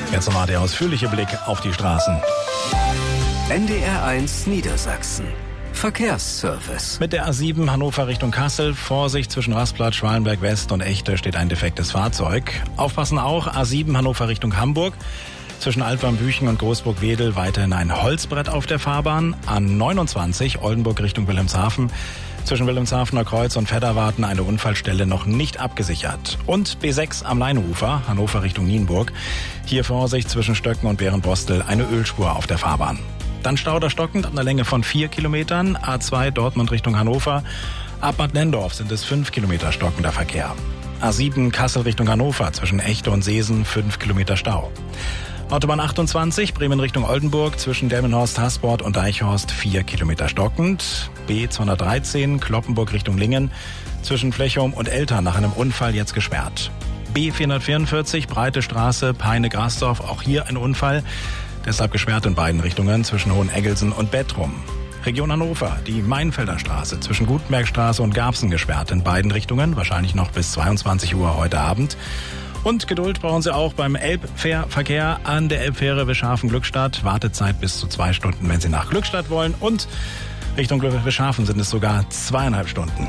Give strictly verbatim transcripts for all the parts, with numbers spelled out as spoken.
Jetzt nochmal der ausführliche Blick auf die Straßen. N D R eins Niedersachsen. Verkehrsservice. Mit der A sieben Hannover Richtung Kassel. Vorsicht, zwischen Rastplatz, Schwalenberg West und Echte steht ein defektes Fahrzeug. Aufpassen auch, A sieben Hannover Richtung Hamburg. Zwischen Altwarmbüchen und Großburg-Wedel weiterhin ein Holzbrett auf der Fahrbahn. A neunundzwanzig Oldenburg Richtung Wilhelmshaven. Zwischen Wilhelmshavener Kreuz und Vedderwarten eine Unfallstelle noch nicht abgesichert. Und B sechs am Leinufer, Hannover Richtung Nienburg. Hier Vorsicht, zwischen Stöcken und Bärenbostel eine Ölspur auf der Fahrbahn. Dann Stau oder stockend ab einer Länge von vier Kilometern. A zwei Dortmund Richtung Hannover. Ab Bad Nendorf sind es fünf Kilometer stockender Verkehr. A sieben Kassel Richtung Hannover, zwischen Echte und Seesen fünf Kilometer Stau. Autobahn achtundzwanzig, Bremen Richtung Oldenburg, zwischen Delmenhorst, Haßbord und Deichhorst vier Kilometer stockend. B zweihundertdreizehn, Kloppenburg Richtung Lingen, zwischen Flechum und Eltern nach einem Unfall jetzt gesperrt. B vierhundertvierundvierzig, Breite Straße, Peine-Grasdorf, auch hier ein Unfall, deshalb gesperrt in beiden Richtungen, zwischen Hoheneggelsen und Bettrum. Region Hannover, die Mainfelder Straße, zwischen Gutenbergstraße und Garbsen gesperrt in beiden Richtungen, wahrscheinlich noch bis zweiundzwanzig Uhr heute Abend. Und Geduld brauchen Sie auch beim Elbfährverkehr an der Elbfähre Wischhafen-Glückstadt. Wartezeit bis zu zwei Stunden, wenn Sie nach Glückstadt wollen. Und Richtung Wischhafen sind es sogar zweieinhalb Stunden.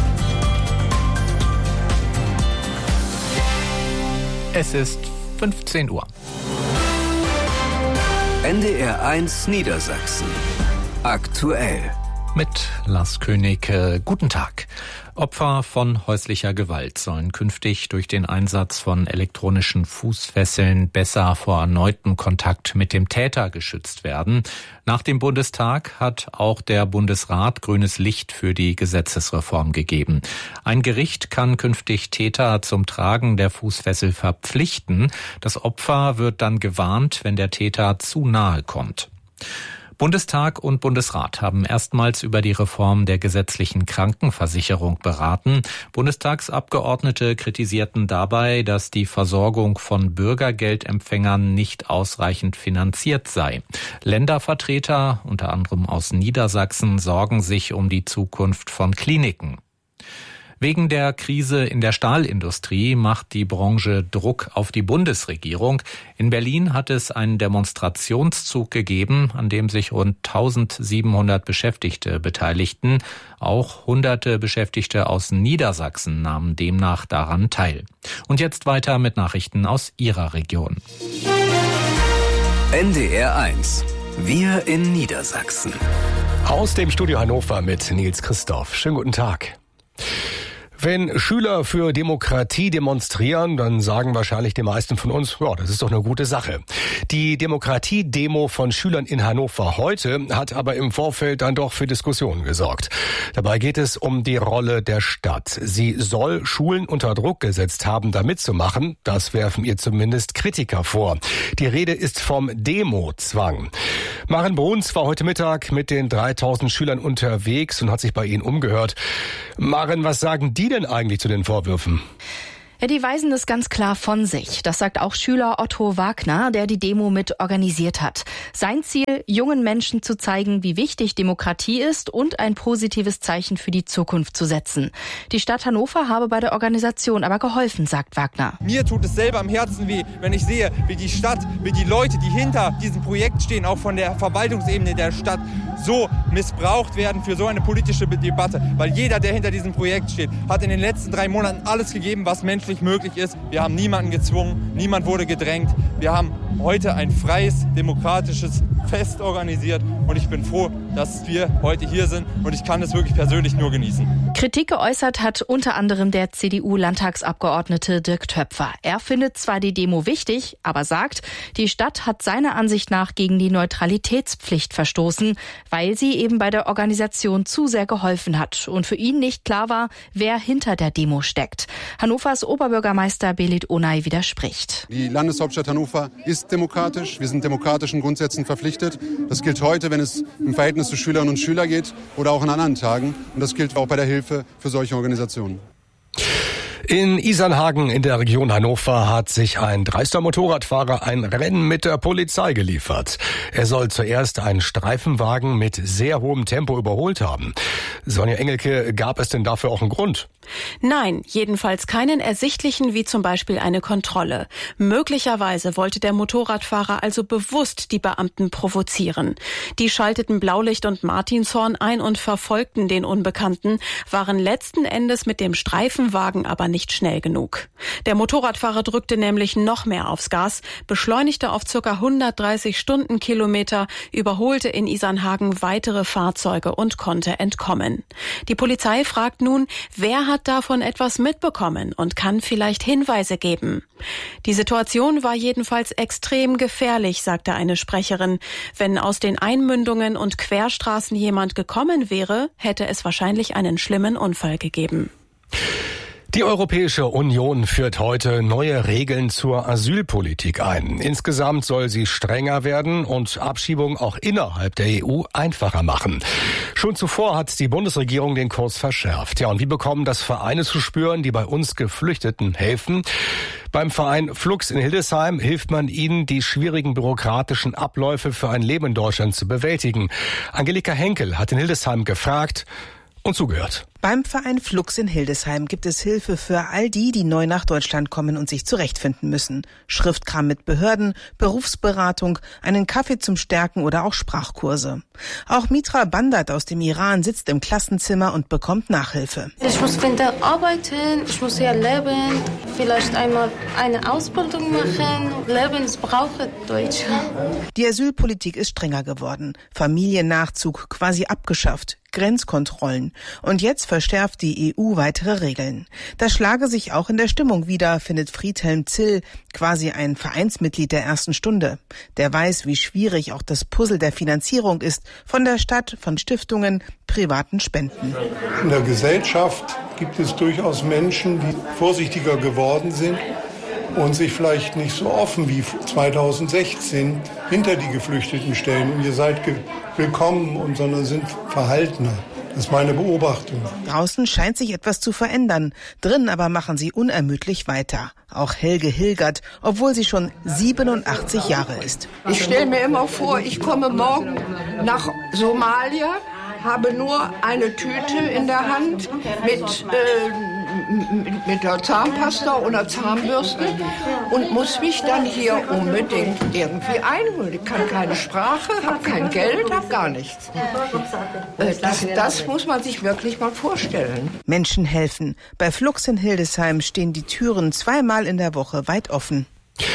Es ist fünfzehn Uhr. N D R eins Niedersachsen. Aktuell. Mit Lars König. Äh, guten Tag. Opfer von häuslicher Gewalt sollen künftig durch den Einsatz von elektronischen Fußfesseln besser vor erneutem Kontakt mit dem Täter geschützt werden. Nach dem Bundestag hat auch der Bundesrat grünes Licht für die Gesetzesreform gegeben. Ein Gericht kann künftig Täter zum Tragen der Fußfessel verpflichten. Das Opfer wird dann gewarnt, wenn der Täter zu nahe kommt. Bundestag und Bundesrat haben erstmals über die Reform der gesetzlichen Krankenversicherung beraten. Bundestagsabgeordnete kritisierten dabei, dass die Versorgung von Bürgergeldempfängern nicht ausreichend finanziert sei. Ländervertreter, unter anderem aus Niedersachsen, sorgen sich um die Zukunft von Kliniken. Wegen der Krise in der Stahlindustrie macht die Branche Druck auf die Bundesregierung. In Berlin hat es einen Demonstrationszug gegeben, an dem sich rund eintausendsiebenhundert Beschäftigte beteiligten. Auch hunderte Beschäftigte aus Niedersachsen nahmen demnach daran teil. Und jetzt weiter mit Nachrichten aus Ihrer Region. N D R eins. Wir in Niedersachsen. Aus dem Studio Hannover mit Nils Christoph. Schönen guten Tag. Wenn Schüler für Demokratie demonstrieren, dann sagen wahrscheinlich die meisten von uns, ja, das ist doch eine gute Sache. Die Demokratie-Demo von Schülern in Hannover heute hat aber im Vorfeld dann doch für Diskussionen gesorgt. Dabei geht es um die Rolle der Stadt. Sie soll Schulen unter Druck gesetzt haben, da mitzumachen. Das werfen ihr zumindest Kritiker vor. Die Rede ist vom Demo-Zwang. Maren Bruns war heute Mittag mit den dreitausend Schülern unterwegs und hat sich bei ihnen umgehört. Maren, was sagen die denn eigentlich zu den Vorwürfen? Ja, die weisen es ganz klar von sich. Das sagt auch Schüler Otto Wagner, der die Demo mit organisiert hat. Sein Ziel, jungen Menschen zu zeigen, wie wichtig Demokratie ist und ein positives Zeichen für die Zukunft zu setzen. Die Stadt Hannover habe bei der Organisation aber geholfen, sagt Wagner. Mir tut es selber am Herzen weh, wenn ich sehe, wie die Stadt, wie die Leute, die hinter diesem Projekt stehen, auch von der Verwaltungsebene der Stadt, so missbraucht werden für so eine politische Debatte. Weil jeder, der hinter diesem Projekt steht, hat in den letzten drei Monaten alles gegeben, was menschlich möglich ist. Wir haben niemanden gezwungen, niemand wurde gedrängt. Wir haben heute ein freies, demokratisches Fest organisiert und ich bin froh, dass wir heute hier sind und ich kann es wirklich persönlich nur genießen. Kritik geäußert hat unter anderem der C D U-Landtagsabgeordnete Dirk Töpfer. Er findet zwar die Demo wichtig, aber sagt, die Stadt hat seiner Ansicht nach gegen die Neutralitätspflicht verstoßen, weil sie eben bei der Organisation zu sehr geholfen hat und für ihn nicht klar war, wer hinter der Demo steckt. Hannovers Oberbürgermeister Belit Onay widerspricht. Die Landeshauptstadt Hannover ist demokratisch. Wir sind demokratischen Grundsätzen verpflichtet. Das gilt heute, wenn es im Verhältnis zu Schülerinnen und Schülern geht oder auch an anderen Tagen. Und das gilt auch bei der Hilfe für solche Organisationen. In Isernhagen in der Region Hannover hat sich ein dreister Motorradfahrer ein Rennen mit der Polizei geliefert. Er soll zuerst einen Streifenwagen mit sehr hohem Tempo überholt haben. Sonja Engelke, gab es denn dafür auch einen Grund? Nein, jedenfalls keinen ersichtlichen, wie zum Beispiel eine Kontrolle. Möglicherweise wollte der Motorradfahrer also bewusst die Beamten provozieren. Die schalteten Blaulicht und Martinshorn ein und verfolgten den Unbekannten, waren letzten Endes mit dem Streifenwagen aber nicht schnell genug. Der Motorradfahrer drückte nämlich noch mehr aufs Gas, beschleunigte auf ca. hundertdreißig Stundenkilometer, überholte in Isernhagen weitere Fahrzeuge und konnte entkommen. Die Polizei fragt nun, wer hat davon etwas mitbekommen und kann vielleicht Hinweise geben. Die Situation war jedenfalls extrem gefährlich, sagte eine Sprecherin. Wenn aus den Einmündungen und Querstraßen jemand gekommen wäre, hätte es wahrscheinlich einen schlimmen Unfall gegeben. Die Europäische Union führt heute neue Regeln zur Asylpolitik ein. Insgesamt soll sie strenger werden und Abschiebungen auch innerhalb der E U einfacher machen. Schon zuvor hat die Bundesregierung den Kurs verschärft. Ja, und wie bekommen das Vereine zu spüren, die bei uns Geflüchteten helfen? Beim Verein Flux in Hildesheim hilft man ihnen, die schwierigen bürokratischen Abläufe für ein Leben in Deutschland zu bewältigen. Angelika Henkel hat in Hildesheim gefragt und zugehört. Beim Verein Flux in Hildesheim gibt es Hilfe für all die, die neu nach Deutschland kommen und sich zurechtfinden müssen. Schriftkram mit Behörden, Berufsberatung, einen Kaffee zum Stärken oder auch Sprachkurse. Auch Mitra Bandat aus dem Iran sitzt im Klassenzimmer und bekommt Nachhilfe. Ich muss Winter arbeiten, ich muss hier leben, vielleicht einmal eine Ausbildung machen. Leben braucht Deutsch. Die Asylpolitik ist strenger geworden. Familiennachzug quasi abgeschafft. Grenzkontrollen. Und jetzt verschärft die E U weitere Regeln. Das schlage sich auch in der Stimmung wider, findet Friedhelm Zill, quasi ein Vereinsmitglied der ersten Stunde. Der weiß, wie schwierig auch das Puzzle der Finanzierung ist, von der Stadt, von Stiftungen, privaten Spenden. In der Gesellschaft gibt es durchaus Menschen, die vorsichtiger geworden sind und sich vielleicht nicht so offen wie zweitausendsechzehn hinter die Geflüchteten stellen. Und ihr seid ge- willkommen, und sondern sind verhaltener. Das ist meine Beobachtung. Draußen scheint sich etwas zu verändern. Drin aber machen sie unermüdlich weiter. Auch Helge Hilgert, obwohl sie schon siebenundachtzig Jahre ist. Ich stelle mir immer vor, ich komme morgen nach Somalia, habe nur eine Tüte in der Hand mit äh, mit der Zahnpasta oder Zahnbürste und muss mich dann hier unbedingt irgendwie einholen. Ich kann keine Sprache, habe kein Geld, habe gar nichts. Das, das muss man sich wirklich mal vorstellen. Menschen helfen. Bei Flux in Hildesheim stehen die Türen zweimal in der Woche weit offen.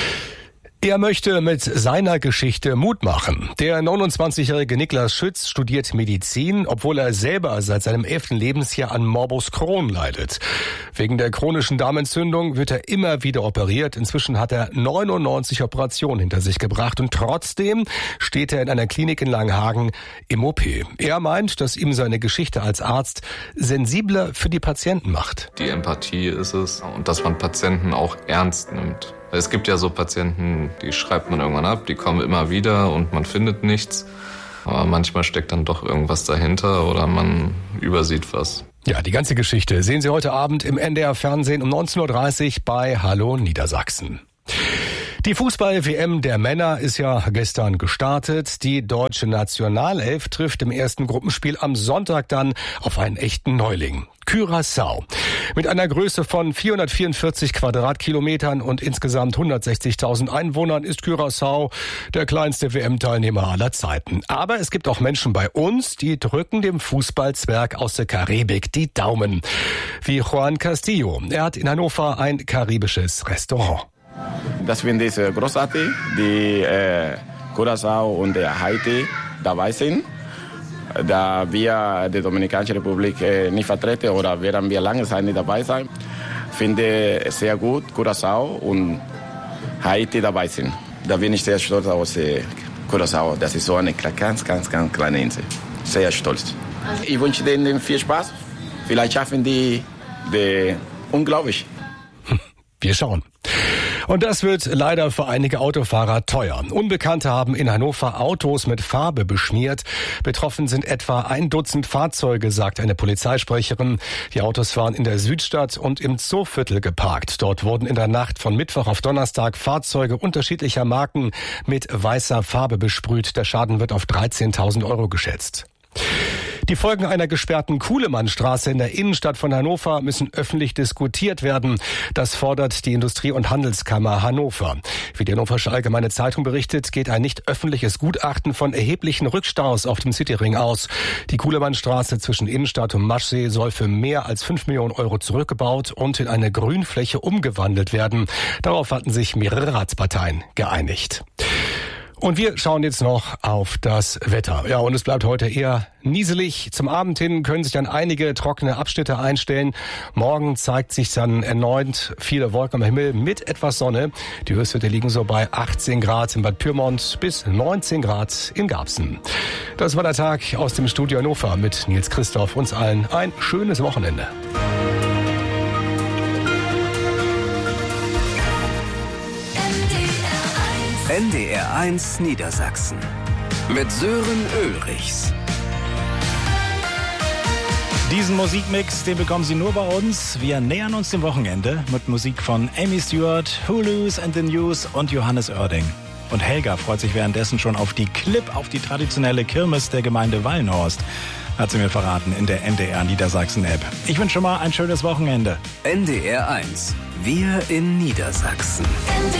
Er möchte mit seiner Geschichte Mut machen. Der neunundzwanzigjährige Niklas Schütz studiert Medizin, obwohl er selber seit seinem elften Lebensjahr an Morbus Crohn leidet. Wegen der chronischen Darmentzündung wird er immer wieder operiert. Inzwischen hat er neunundneunzig Operationen hinter sich gebracht und trotzdem steht er in einer Klinik in Langenhagen im O P. Er meint, dass ihm seine Geschichte als Arzt sensibler für die Patienten macht. Die Empathie ist es und dass man Patienten auch ernst nimmt. Es gibt ja so Patienten, die schreibt man irgendwann ab, die kommen immer wieder und man findet nichts. Aber manchmal steckt dann doch irgendwas dahinter oder man übersieht was. Ja, die ganze Geschichte sehen Sie heute Abend im N D R-Fernsehen um neunzehn Uhr dreißig bei Hallo Niedersachsen. Die Fußball-W M der Männer ist ja gestern gestartet. Die deutsche Nationalelf trifft im ersten Gruppenspiel am Sonntag dann auf einen echten Neuling. Curaçao. Mit einer Größe von vierhundertvierundvierzig Quadratkilometern und insgesamt hundertsechzigtausend Einwohnern ist Curaçao der kleinste W M-Teilnehmer aller Zeiten. Aber es gibt auch Menschen bei uns, die drücken dem Fußballzwerg aus der Karibik die Daumen. Wie Juan Castillo. Er hat in Hannover ein karibisches Restaurant. Das finde ich großartig, die äh, Curaçao und der Haiti dabei sind. Da wir die Dominikanische Republik äh, nicht vertreten oder werden wir lange Zeit nicht dabei sein, finde ich sehr gut, Curaçao und Haiti dabei sind. Da bin ich sehr stolz auf äh, Curaçao. Das ist so eine ganz, ganz, ganz kleine Insel. Sehr stolz. Ich wünsche denen viel Spaß. Vielleicht schaffen die, die unglaublich. Wir schauen. Und das wird leider für einige Autofahrer teuer. Unbekannte haben in Hannover Autos mit Farbe beschmiert. Betroffen sind etwa ein Dutzend Fahrzeuge, sagt eine Polizeisprecherin. Die Autos waren in der Südstadt und im Zooviertel geparkt. Dort wurden in der Nacht von Mittwoch auf Donnerstag Fahrzeuge unterschiedlicher Marken mit weißer Farbe besprüht. Der Schaden wird auf dreizehntausend Euro geschätzt. Die Folgen einer gesperrten Kuhlemannstraße in der Innenstadt von Hannover müssen öffentlich diskutiert werden. Das fordert die Industrie- und Handelskammer Hannover. Wie die Hannoversche Allgemeine Zeitung berichtet, geht ein nicht öffentliches Gutachten von erheblichen Rückstaus auf dem Cityring aus. Die Kuhlemannstraße zwischen Innenstadt und Maschsee soll für mehr als fünf Millionen Euro zurückgebaut und in eine Grünfläche umgewandelt werden. Darauf hatten sich mehrere Ratsparteien geeinigt. Und wir schauen jetzt noch auf das Wetter. Ja, und es bleibt heute eher nieselig. Zum Abend hin können sich dann einige trockene Abschnitte einstellen. Morgen zeigt sich dann erneut viele Wolken am Himmel mit etwas Sonne. Die Höchstwerte liegen so bei achtzehn Grad in Bad Pyrmont bis neunzehn Grad in Garbsen. Das war der Tag aus dem Studio Hannover mit Nils Christoph. Uns allen ein schönes Wochenende. N D R eins Niedersachsen mit Sören Ulrichs. Diesen Musikmix, den bekommen Sie nur bei uns. Wir nähern uns dem Wochenende mit Musik von Amy Stewart, Hulu's and the News und Johannes Oerding. Und Helga freut sich währenddessen schon auf die Clip, auf die traditionelle Kirmes der Gemeinde Wallenhorst, hat sie mir verraten in der N D R Niedersachsen-App. Ich wünsche schon mal ein schönes Wochenende. N D R eins, wir in Niedersachsen.